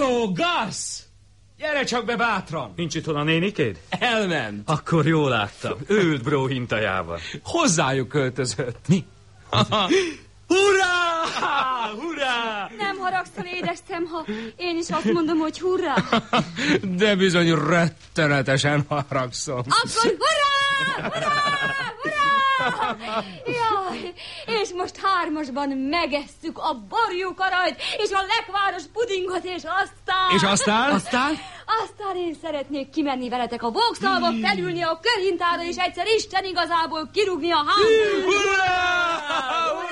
Hello, Gus! Gyere csak be bátran! Nincs itt a nénikéd? Elment. Akkor jól láttam. Ő ült Bro hintajával. Hozzájuk költözött. Mi? Hurrá! Hurrá! Nem haragszol, édesem, ha én is azt mondom, hogy hurrá. De bizony rettenetesen haragszom. Akkor hurrá! Hurrá! Hurrá! Jaj, és most hármasban megesszük a borjúkarajt, és a lekváros pudingot, és aztán... És aztán? Aztán én szeretnék kimenni veletek a Vauxhallba, felülni a körhintára, és egyszer Isten igazából kirúgni a hámból. Hurrá!